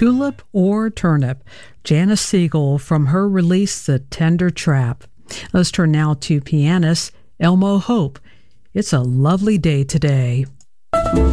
Tulip or Turnip, Janice Siegel from her release The Tender Trap. Let's turn now to pianist Elmo Hope. It's a lovely day today.